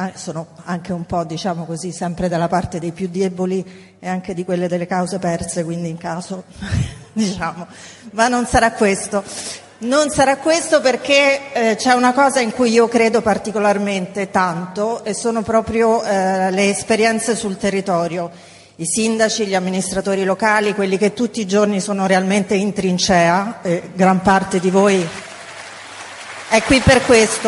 sono anche un po', diciamo così, sempre dalla parte dei più deboli e anche di quelle delle cause perse, quindi in caso, diciamo, ma non sarà questo. Non sarà questo perché c'è una cosa in cui io credo particolarmente tanto e sono proprio le esperienze sul territorio. I sindaci, gli amministratori locali, quelli che tutti i giorni sono realmente in trincea, gran parte di voi è qui per questo.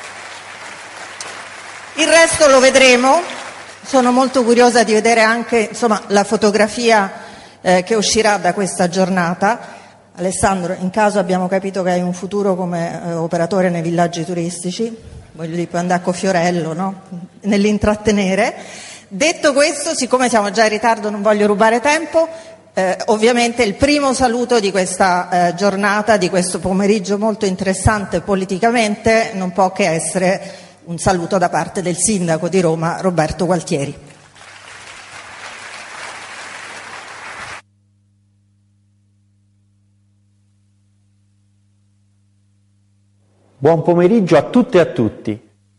Il resto lo vedremo. Sono molto curiosa di vedere anche, insomma, la fotografia che uscirà da questa giornata. Alessandro, in caso abbiamo capito che hai un futuro come operatore nei villaggi turistici, voglio dire, puoi andare a Coffiorello, no? Nell'intrattenere. Detto questo, siccome siamo già in ritardo, non voglio rubare tempo, ovviamente il primo saluto di questa giornata, di questo pomeriggio molto interessante politicamente, non può che essere un saluto da parte del sindaco di Roma, Roberto Gualtieri. Buon pomeriggio a tutte e a tutti.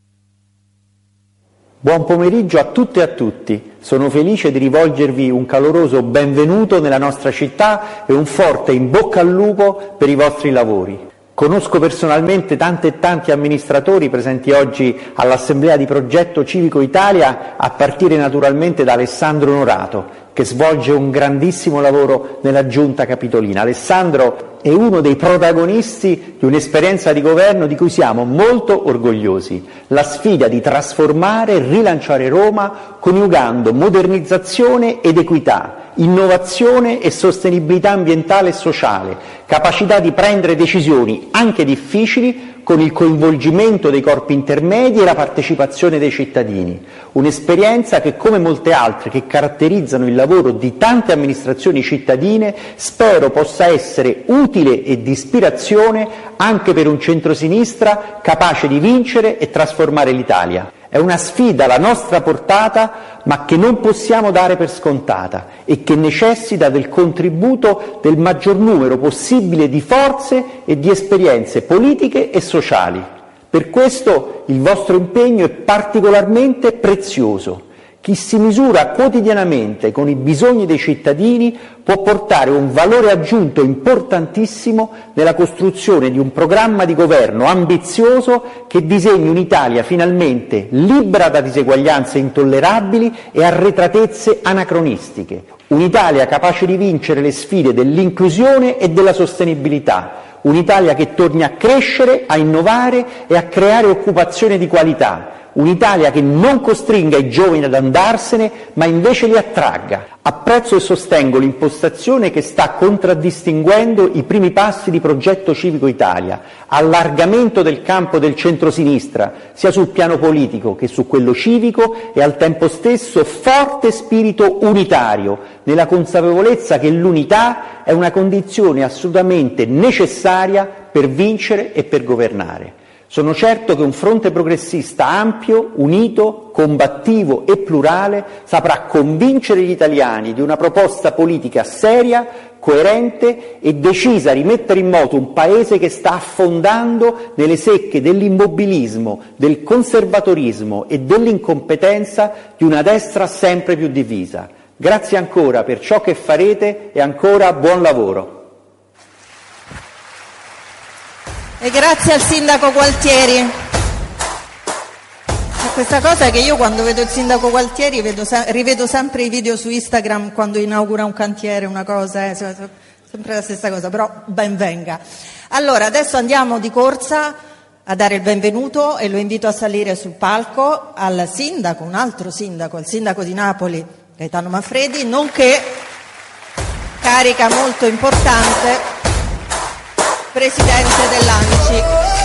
Buon pomeriggio a tutte e a tutti. Sono felice di rivolgervi un caloroso benvenuto nella nostra città e un forte in bocca al lupo per i vostri lavori. Conosco personalmente tante e tanti amministratori presenti oggi all'Assemblea di Progetto Civico Italia, a partire naturalmente da Alessandro Onorato, che svolge un grandissimo lavoro nella Giunta Capitolina. Alessandro è uno dei protagonisti di un'esperienza di governo di cui siamo molto orgogliosi, la sfida di trasformare e rilanciare Roma coniugando modernizzazione ed equità, innovazione e sostenibilità ambientale e sociale, capacità di prendere decisioni anche difficili con il coinvolgimento dei corpi intermedi e la partecipazione dei cittadini. Un'esperienza che, come molte altre che caratterizzano il lavoro di tante amministrazioni cittadine, spero possa essere utile e di ispirazione anche per un centrosinistra capace di vincere e trasformare l'Italia. È una sfida alla nostra portata, ma che non possiamo dare per scontata e che necessita del contributo del maggior numero possibile di forze e di esperienze politiche e sociali. Per questo il vostro impegno è particolarmente prezioso. Chi si misura quotidianamente con i bisogni dei cittadini può portare un valore aggiunto importantissimo nella costruzione di un programma di governo ambizioso che disegni un'Italia finalmente libera da diseguaglianze intollerabili e arretratezze anacronistiche. Un'Italia capace di vincere le sfide dell'inclusione e della sostenibilità. Un'Italia che torni a crescere, a innovare e a creare occupazione di qualità. Un'Italia che non costringa i giovani ad andarsene, ma invece li attragga. Apprezzo e sostengo l'impostazione che sta contraddistinguendo i primi passi di Progetto Civico Italia, allargamento del campo del centrosinistra, sia sul piano politico che su quello civico, e al tempo stesso forte spirito unitario, nella consapevolezza che l'unità è una condizione assolutamente necessaria per vincere e per governare. Sono certo che un fronte progressista ampio, unito, combattivo e plurale saprà convincere gli italiani di una proposta politica seria, coerente e decisa a rimettere in moto un Paese che sta affondando nelle secche dell'immobilismo, del conservatorismo e dell'incompetenza di una destra sempre più divisa. Grazie ancora per ciò che farete e ancora buon lavoro. E grazie al sindaco Gualtieri. C'è questa cosa che io quando vedo il sindaco Gualtieri rivedo sempre i video su Instagram quando inaugura un cantiere, una cosa, sempre la stessa cosa, però ben venga. Allora, adesso andiamo di corsa a dare il benvenuto e lo invito a salire sul palco al sindaco, un altro sindaco, il sindaco di Napoli, Gaetano Manfredi, nonché carica molto importante, presidente dell'ANCI.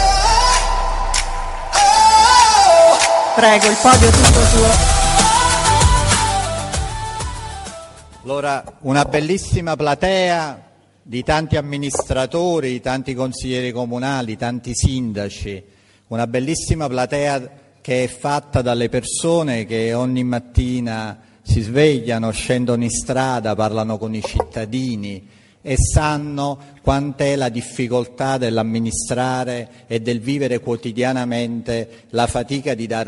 Prego, il podio è tutto suo. Allora, una bellissima platea di tanti amministratori, tanti consiglieri comunali, tanti sindaci, una bellissima platea che è fatta dalle persone che ogni mattina si svegliano, scendono in strada, parlano con i cittadini e sanno quant'è la difficoltà dell'amministrare e del vivere quotidianamente la fatica di dare